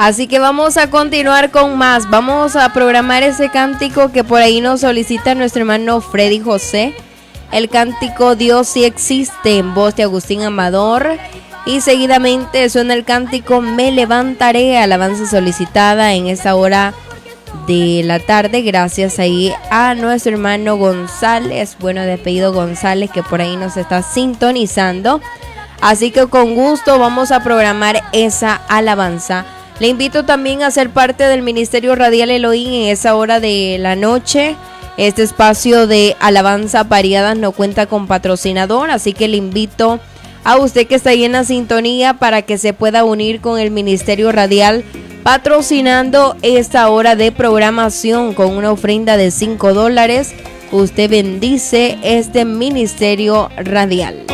Así que vamos a continuar con más. Vamos a programar ese cántico que por ahí nos solicita nuestro hermano Freddy José. El cántico Dios sí existe, en voz de Agustín Amador. Y seguidamente suena el cántico Me levantaré, alabanza solicitada en esta hora de la tarde. Gracias ahí a nuestro hermano González, bueno, de apellido González, que por ahí nos está sintonizando. Así que con gusto vamos a programar esa alabanza. Le invito también a ser parte del Ministerio Radial Elohim en esa hora de la noche. Este espacio de alabanza variadas no cuenta con patrocinador, así que le invito a usted que está ahí en la sintonía para que se pueda unir con el Ministerio Radial patrocinando esta hora de programación con una ofrenda de $5. Usted bendice este Ministerio Radial.